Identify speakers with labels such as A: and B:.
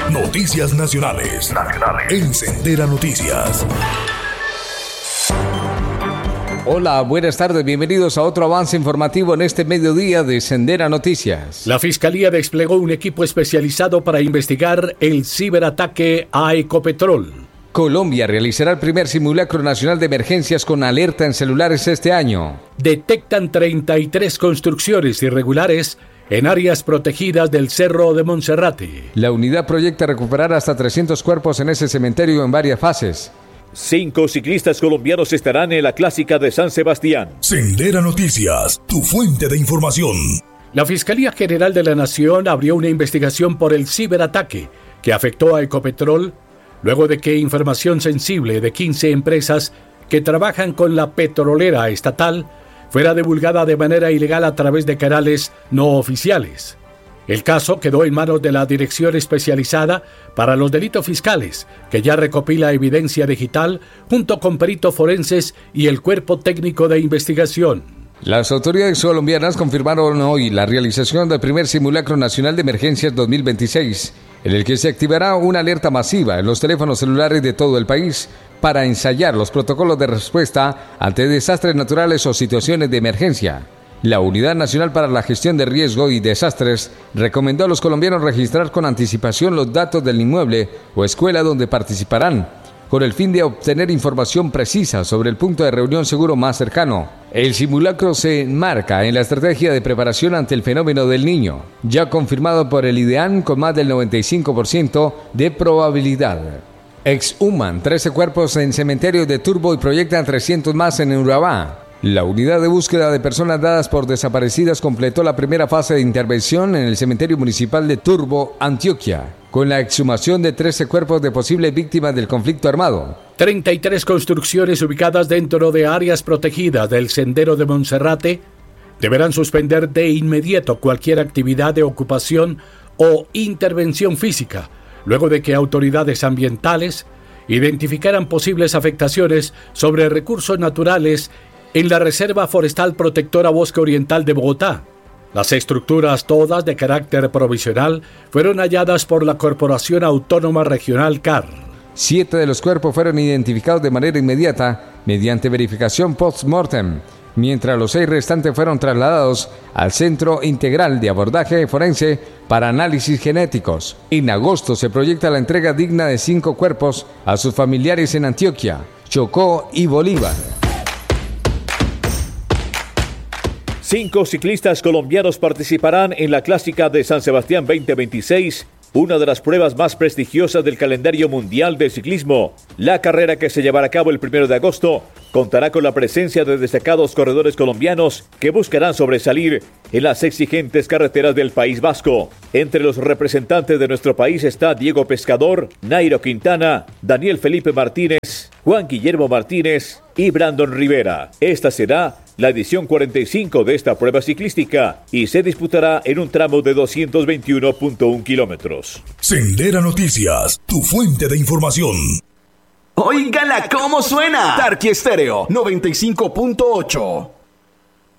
A: Noticias Nacionales. En Sendera Noticias.
B: Hola, buenas tardes, bienvenidos a otro avance informativo en este mediodía de Sendera Noticias.
C: La Fiscalía desplegó un equipo especializado para investigar el ciberataque a Ecopetrol.
B: Colombia realizará el primer simulacro nacional de emergencias con alerta en celulares este año.
C: Detectan 33 construcciones irregulares en áreas protegidas del Cerro de Monserrate.
B: La unidad proyecta recuperar hasta 300 cuerpos en ese cementerio en varias fases.
D: 5 ciclistas colombianos estarán en la clásica de San Sebastián.
A: Sendera Noticias, tu fuente de información.
C: La Fiscalía General de la Nación abrió una investigación por el ciberataque que afectó a Ecopetrol, luego de que información sensible de 15 empresas que trabajan con la petrolera estatal fuera divulgada de manera ilegal a través de canales no oficiales. El caso quedó en manos de la Dirección Especializada para los Delitos Fiscales, que ya recopila evidencia digital junto con peritos forenses y el Cuerpo Técnico de Investigación.
B: Las autoridades colombianas confirmaron hoy la realización del primer simulacro nacional de emergencias 2026, en el que se activará una alerta masiva en los teléfonos celulares de todo el país para ensayar los protocolos de respuesta ante desastres naturales o situaciones de emergencia. La Unidad Nacional para la Gestión de Riesgo y Desastres recomendó a los colombianos registrar con anticipación los datos del inmueble o escuela donde participarán, con el fin de obtener información precisa sobre el punto de reunión seguro más cercano. El simulacro se enmarca en la estrategia de preparación ante el fenómeno del Niño, ya confirmado por el IDEAN con más del 95% de probabilidad. Exhuman 13 cuerpos en cementerios de Turbo y proyectan 300 más en Urabá. La unidad de búsqueda de personas dadas por desaparecidas completó la primera fase de intervención en el cementerio municipal de Turbo, Antioquia, con la exhumación de 13 cuerpos de posibles víctimas del conflicto armado.
C: 33 construcciones ubicadas dentro de áreas protegidas del Sendero de Monserrate deberán suspender de inmediato cualquier actividad de ocupación o intervención física, luego de que autoridades ambientales identificaran posibles afectaciones sobre recursos naturales en la Reserva Forestal Protectora Bosque Oriental de Bogotá. Las estructuras, todas de carácter provisional, fueron halladas por la Corporación Autónoma Regional CAR.
B: 7 de los cuerpos fueron identificados de manera inmediata mediante verificación post-mortem, mientras los 6 restantes fueron trasladados al Centro Integral de Abordaje Forense para análisis genéticos. En agosto se proyecta la entrega digna de 5 cuerpos a sus familiares en Antioquia, Chocó y Bolívar.
D: 5 ciclistas colombianos participarán en la clásica de San Sebastián 2026, una de las pruebas más prestigiosas del calendario mundial de ciclismo. La carrera, que se llevará a cabo el 1 de agosto, contará con la presencia de destacados corredores colombianos que buscarán sobresalir en las exigentes carreteras del País Vasco. Entre los representantes de nuestro país está Diego Pescador, Nairo Quintana, Daniel Felipe Martínez, Juan Guillermo Martínez y Brandon Rivera. Esta será la edición 45 de esta prueba ciclística y se disputará en un tramo de 221.1 kilómetros.
A: Sendera Noticias, tu fuente de información.
E: ¡Óigala cómo suena! Tarqui Estéreo 95.8.